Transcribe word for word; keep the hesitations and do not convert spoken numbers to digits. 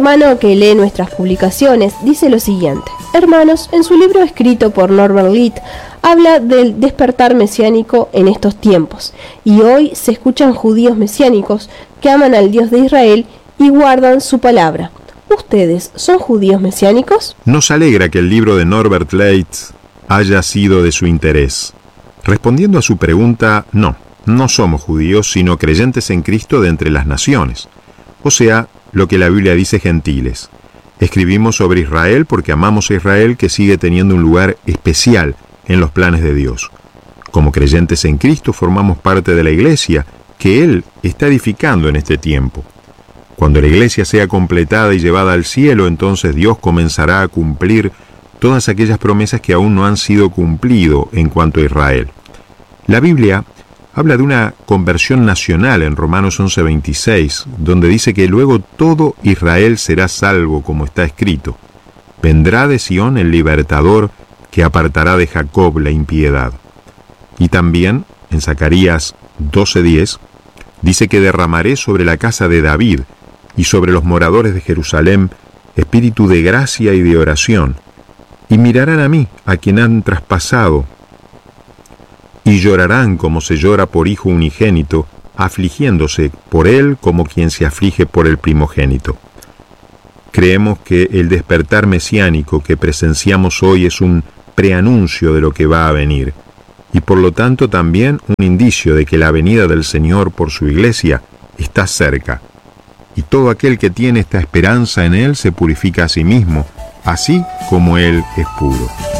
hermano que lee nuestras publicaciones dice lo siguiente: hermanos, en su libro escrito por Norbert Litt, habla del despertar mesiánico en estos tiempos, y hoy se escuchan judíos mesiánicos que aman al Dios de Israel y guardan su palabra. ¿Ustedes son judíos mesiánicos? Nos alegra que el libro de Norbert Litt haya sido de su interés. Respondiendo a su pregunta, no, no somos judíos, sino creyentes en Cristo de entre las naciones, o sea, lo que la Biblia dice gentiles. Escribimos sobre Israel porque amamos a Israel, que sigue teniendo un lugar especial en los planes de Dios. Como creyentes en Cristo formamos parte de la iglesia que Él está edificando en este tiempo. Cuando la iglesia sea completada y llevada al cielo, entonces Dios comenzará a cumplir todas aquellas promesas que aún no han sido cumplido en cuanto a Israel. La Biblia habla de una conversión nacional en Romanos once veintiséis, donde dice que luego todo Israel será salvo, como está escrito. Vendrá de Sión el libertador que apartará de Jacob la impiedad. Y también, en Zacarías doce diez, dice que derramaré sobre la casa de David y sobre los moradores de Jerusalén espíritu de gracia y de oración, y mirarán a mí, a quien han traspasado, y llorarán como se llora por hijo unigénito, afligiéndose por él como quien se aflige por el primogénito. Creemos que el despertar mesiánico que presenciamos hoy es un preanuncio de lo que va a venir, y por lo tanto también un indicio de que la venida del Señor por su iglesia está cerca. Y todo aquel que tiene esta esperanza en Él se purifica a sí mismo, así como Él es puro.